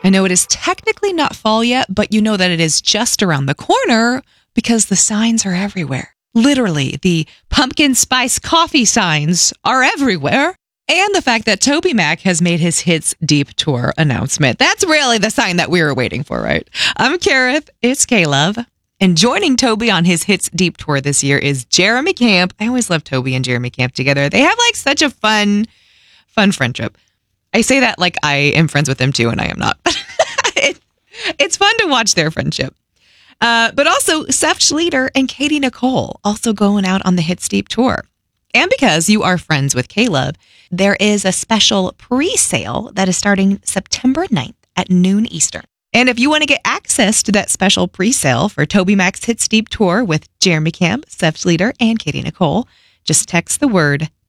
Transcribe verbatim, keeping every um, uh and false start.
I know it is technically not fall yet, but you know that it is just around the corner because the signs are everywhere. Literally, the pumpkin spice coffee signs are everywhere. And the fact that TobyMac has made his Hits Deep Tour announcement. That's really the sign that we were waiting for, right? I'm Kareth. It's K-Love. And joining Toby on his Hits Deep Tour this year is Jeremy Camp. I always love Toby and Jeremy Camp together. They have like such a fun, fun friendship. I say that like I am friends with them too, and I am not. it, it's fun to watch their friendship. Uh, but also, Seth Schleter and Katie Nicole also going out on the Hits Deep Tour. And because you are friends with K-Love, there is a special pre-sale that is starting September ninth at noon Eastern. And if you want to get access to that special pre-sale for TobyMac's Hits Deep Tour with Jeremy Camp, Seth Schleter, and Katie Nicole, just text the word